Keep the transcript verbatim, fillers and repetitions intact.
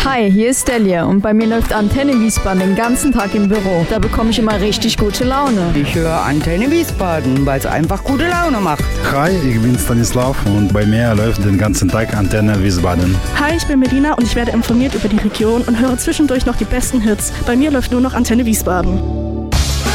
Hi, hier ist Delia und bei mir läuft Antenne Wiesbaden den ganzen Tag im Büro. Da bekomme ich immer richtig gute Laune. Ich höre Antenne Wiesbaden, weil es einfach gute Laune macht. Hi, ich bin Stanislav und bei mir läuft den ganzen Tag Antenne Wiesbaden. Hi, ich bin Medina und ich werde informiert über die Region und höre zwischendurch noch die besten Hits. Bei mir läuft nur noch Antenne Wiesbaden.